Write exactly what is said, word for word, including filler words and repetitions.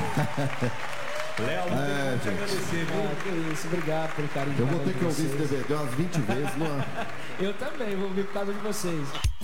Léo, não tem como te agradecer, viu? Ah, que isso, obrigado pelo carinho. Eu vou ter que ouvir esse D V D umas vinte vezes. Não é? Eu também vou ouvir por causa de vocês.